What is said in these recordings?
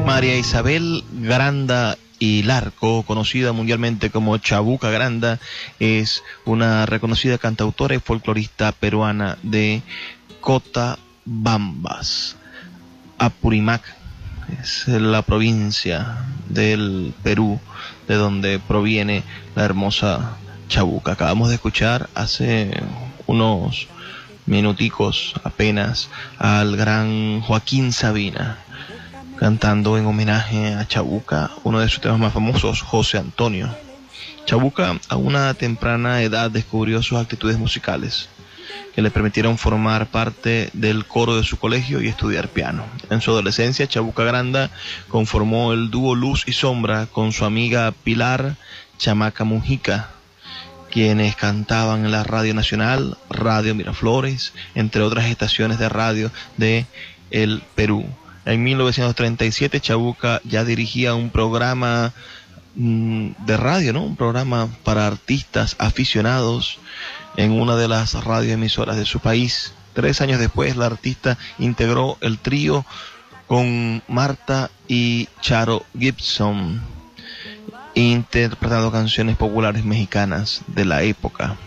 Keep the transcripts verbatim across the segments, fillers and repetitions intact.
María Isabel Granda y Larco, conocida mundialmente como Chabuca Granda, es una reconocida cantautora y folclorista peruana de Cotabambas, Apurímac. Es la provincia del Perú de donde proviene la hermosa Chabuca. Acabamos de escuchar hace unos minuticos apenas al gran Joaquín Sabina cantando en homenaje a Chabuca, uno de sus temas más famosos, José Antonio. Chabuca a una temprana edad descubrió sus actitudes musicales, que le permitieron formar parte del coro de su colegio y estudiar piano. En su adolescencia, Chabuca Granda conformó el dúo Luz y Sombra con su amiga Pilar Chamaca Mujica, quienes cantaban en la Radio Nacional, Radio Miraflores, entre otras estaciones de radio de el Perú. En mil novecientos treinta y siete, Chabuca ya dirigía un programa mmm, de radio, ¿no? Un programa para artistas aficionados en una de las radioemisoras de su país. Tres años después, la artista integró el trío con Marta y Charo Gibson, interpretando canciones populares mexicanas de la época.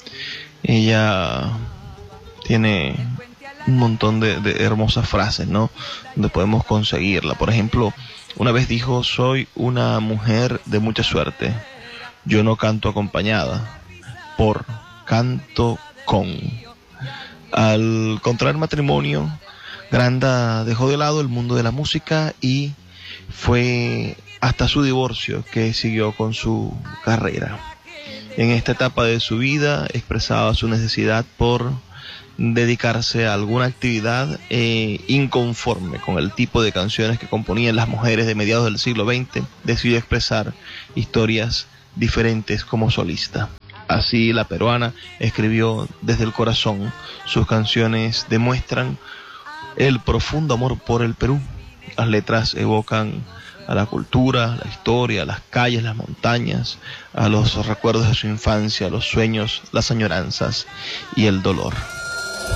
Ella tiene un montón de, de hermosas frases, ¿no? Donde podemos conseguirla. Por ejemplo, una vez dijo: soy una mujer de mucha suerte. Yo no canto acompañada, por canto con. Al contraer matrimonio, Granda dejó de lado el mundo de la música y fue hasta su divorcio que siguió con su carrera. En esta etapa de su vida expresaba su necesidad por dedicarse a alguna actividad eh, inconforme con el tipo de canciones que componían las mujeres de mediados del siglo veinte. Decidió expresar historias diferentes como solista. Así, la peruana escribió desde el corazón. Sus canciones demuestran el profundo amor por el Perú. Las letras evocan a la cultura, la historia, las calles, las montañas, a los recuerdos de su infancia, los sueños, las añoranzas y el dolor.